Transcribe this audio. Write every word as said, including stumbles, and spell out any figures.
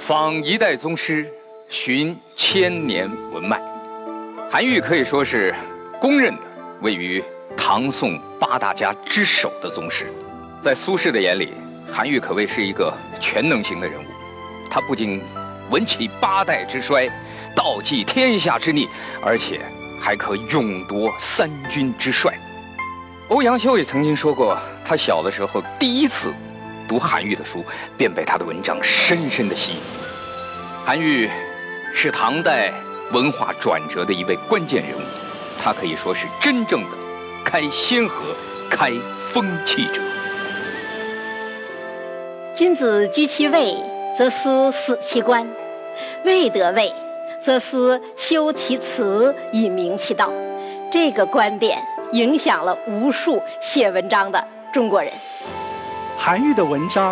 访一代宗师，寻千年文脉。韩愈可以说是公认的位于唐宋八大家之首的宗师。在苏轼的眼里，韩愈可谓是一个全能型的人物。他不仅闻起八代之衰，道济天下之逆，而且还可勇夺三军之帅。欧阳修也曾经说过，他小的时候第一次读韩愈的书，便被他的文章深深的吸引。韩愈是唐代文化转折的一位关键人物，他可以说是真正的开先河、开风气者。 君子居其位，则思死其官；位得位，则思修其辞，以明其道。这个观点影响了无数写文章的中国人。 韩愈的文章